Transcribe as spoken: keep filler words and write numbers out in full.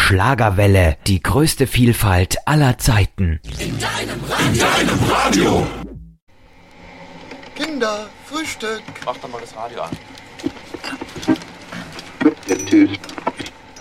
Schlagerwelle, die größte Vielfalt aller Zeiten. In deinem Radio. In deinem Radio. Kinder, Frühstück. Mach doch mal das Radio an. Der Typ.